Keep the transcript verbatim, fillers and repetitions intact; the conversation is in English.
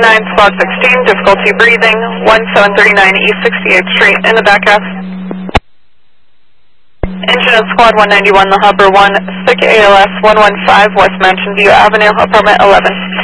nine, squad sixteen, difficulty breathing, one seven three nine East sixty-eighth Street, in the back half. Engine of squad one ninety-one, the Hubber one, sick A L S one one five, West Mountain View Avenue, apartment eleven.